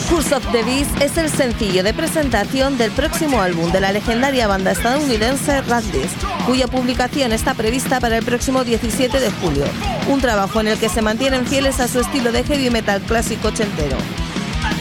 Curse of the Beast es el sencillo de presentación del próximo álbum de la legendaria banda estadounidense Radless, cuya publicación está prevista para el próximo 17 de julio. Un trabajo en el que se mantienen fieles a su estilo de heavy metal clásico ochentero.